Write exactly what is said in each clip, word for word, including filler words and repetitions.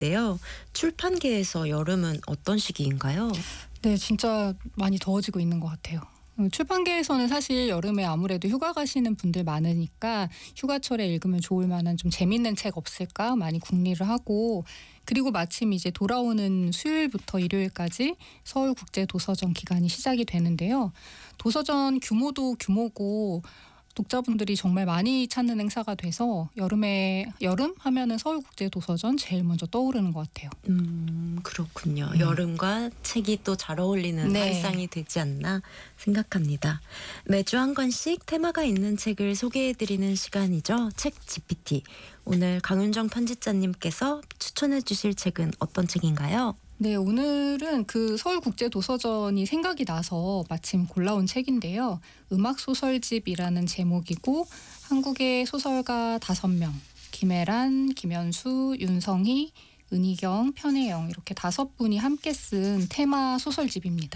있는데요. 출판계에서 여름은 어떤 시기인가요? 네, 진짜 많이 더워지고 있는 것 같아요. 출판계에서는 사실 여름에 아무래도 휴가 가시는 분들 많으니까 휴가철에 읽으면 좋을 만한 좀 재밌는 책 없을까 많이 궁리를 하고, 그리고 마침 이제 돌아오는 수요일부터 일요일까지 서울국제도서전 기간이 시작이 되는데요. 도서전 규모도 규모고 독자분들이 정말 많이 찾는 행사가 돼서 여름에 여름 하면은 서울국제도서전 제일 먼저 떠오르는 것 같아요. 음 그렇군요. 음. 여름과 책이 또 잘 어울리는 네. 발상이 되지 않나 생각합니다. 매주 한 권씩 테마가 있는 책을 소개해드리는 시간이죠. 책 지피티. 오늘 강윤정 편집자님께서 추천해 주실 책은 어떤 책인가요? 네, 오늘은 그 서울국제도서전이 생각이 나서 마침 골라온 책인데요. 음악소설집이라는 제목이고 한국의 소설가 다섯 명, 김애란, 김현수, 윤성희, 은희경, 편혜영 이렇게 다섯 분이 함께 쓴 테마 소설집입니다.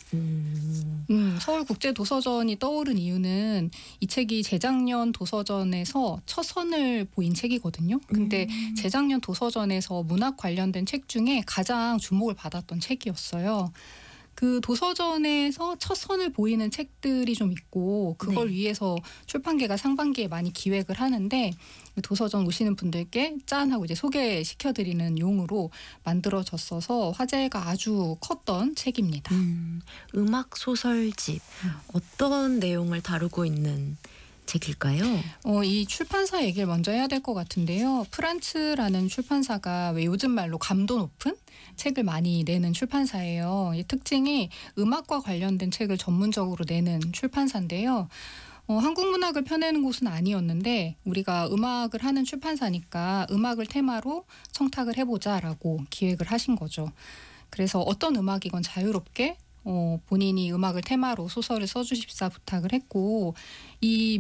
음, 음, 서울국제도서전이 떠오른 이유는 이 책이 재작년 도서전에서 첫 선을 보인 책이거든요. 근데 음. 재작년 도서전에서 문학 관련된 책 중에 가장 주목을 받았던 책이었어요. 그 도서전에서 첫 선을 보이는 책들이 좀 있고 그걸 네. 위해서 출판계가 상반기에 많이 기획을 하는데 도서전 오시는 분들께 짠 하고 이제 소개시켜드리는 용으로 만들어졌어서 화제가 아주 컸던 책입니다. 음, 음악 소설집. 음. 어떤 내용을 다루고 있는 책일까요? 어, 이 출판사 얘기를 먼저 해야 될 것 같은데요. 프란츠라는 출판사가 왜 요즘 말로 감도 높은 책을 많이 내는 출판사예요. 이 특징이 음악과 관련된 책을 전문적으로 내는 출판사인데요. 어, 한국 문학을 펴내는 곳은 아니었는데 우리가 음악을 하는 출판사니까 음악을 테마로 청탁을 해보자라고 기획을 하신 거죠. 그래서 어떤 음악이건 자유롭게 어, 본인이 음악을 테마로 소설을 써주십사 부탁을 했고 이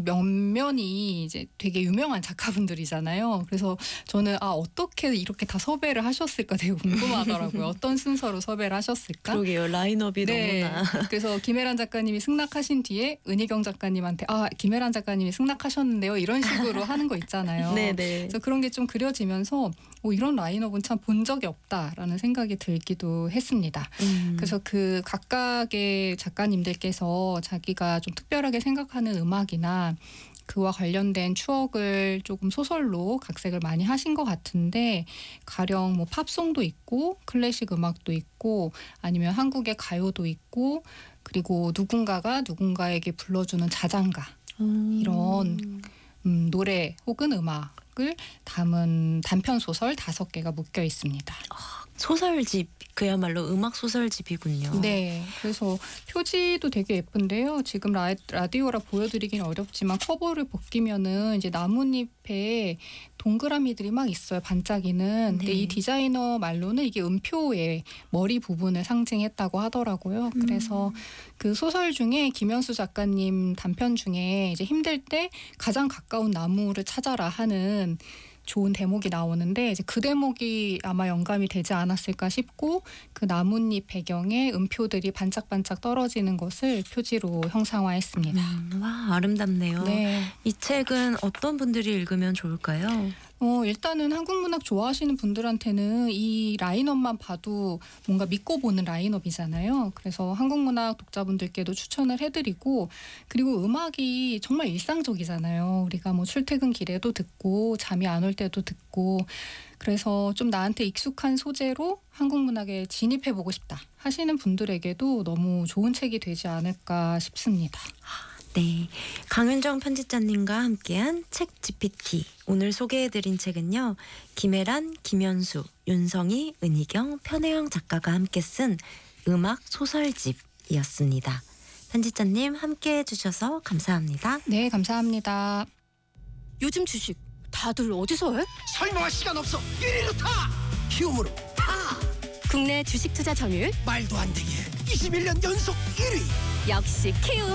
면면이 이제 되게 유명한 작가분들이잖아요. 그래서 저는 아 어떻게 이렇게 다 섭외를 하셨을까 되게 궁금하더라고요. 어떤 순서로 섭외를 하셨을까? 그러게요. 라인업이 네. 너무나. 그래서 김애란 작가님이 승낙하신 뒤에 은희경 작가님한테 아 김애란 작가님이 승낙하셨는데요. 이런 식으로 하는 거 있잖아요. 네네. 그래서 그런 게 좀 그려지면서 오, 이런 라인업은 참 본 적이 없다라는 생각이 들기도 했습니다. 음. 그래서 그 각각의 작가님들께서 자기가 좀 특별하게 생각하는 음악이나 그와 관련된 추억을 조금 소설로 각색을 많이 하신 것 같은데 가령 뭐 팝송도 있고 클래식 음악도 있고 아니면 한국의 가요도 있고 그리고 누군가가 누군가에게 불러주는 자장가 음. 이런 음, 노래 혹은 음악을 담은 단편 소설 다섯 개가 묶여 있습니다. 소설집, 그야말로 음악 소설집이군요. 네, 그래서 표지도 되게 예쁜데요. 지금 라, 라디오라 보여드리긴 어렵지만 커버를 벗기면은 이제 나뭇잎에 동그라미들이 막 있어요. 반짝이는. 근데 네. 이 디자이너 말로는 이게 음표의 머리 부분을 상징했다고 하더라고요. 그래서 음. 그 소설 중에 김현수 작가님 단편 중에 이제 힘들 때 가장 가까운 나무를 찾아라 하는 좋은 대목이 나오는데 이제 그 대목이 아마 영감이 되지 않았을까 싶고 그 나뭇잎 배경에 음표들이 반짝반짝 떨어지는 것을 표지로 형상화했습니다. 음, 와 아름답네요. 네. 이 책은 어떤 분들이 읽으면 좋을까요? 어, 일단은 한국 문학 좋아하시는 분들한테는 이 라인업만 봐도 뭔가 믿고 보는 라인업이잖아요. 그래서 한국 문학 독자분들께도 추천을 해드리고 그리고 음악이 정말 일상적이잖아요. 우리가 뭐 출퇴근 길에도 듣고 잠이 안 올 때도 듣고 그래서 좀 나한테 익숙한 소재로 한국 문학에 진입해보고 싶다 하시는 분들에게도 너무 좋은 책이 되지 않을까 싶습니다. 네, 강윤정 편집자님과 함께한 책 지피티. 오늘 소개해드린 책은요. 김애란, 김현수, 윤성희, 은희경, 편혜영 작가가 함께 쓴 음악 소설집이었습니다. 편집자님 함께해 주셔서 감사합니다. 네, 감사합니다. 요즘 주식 다들 어디서 해? 설명할 시간 없어. 일 위로 타. 키움으로 타. 국내 주식 투자 점유율 말도 안 되게 이십일 년 연속 일 위. 역시 키움.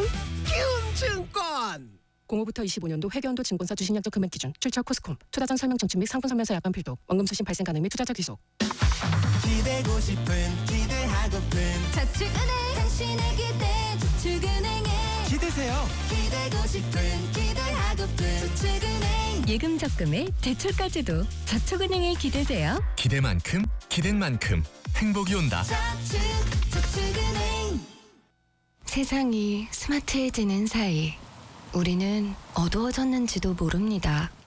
키움증권. 공호부터 이십오 년도 회계연도 증권사 주식약정 금액 기준 출처 코스콤 투자 전 설명 청취 및 상품 설명서 약관 필독 원금 수신 발생 가능 및 투자자 귀속. 기대고 싶은 기대하고픈 저축은행 당신의 기대 저축은행에 기대세요. 기대고 싶은 기대하고픈 저축은행. 예금 적금에 대출까지도 저축은행에 기대세요. 기대만큼 기댄 만큼 행복이 온다. 저축 저축은행. 세상이 스마트해지는 사이 우리는 어두워졌는지도 모릅니다.